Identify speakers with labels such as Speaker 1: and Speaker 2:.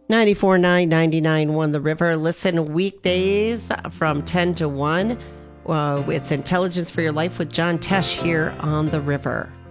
Speaker 1: 94.9, 99.1 The River. Listen weekdays from 10 to 1. It's Intelligence for Your Life with John Tesh here on The River.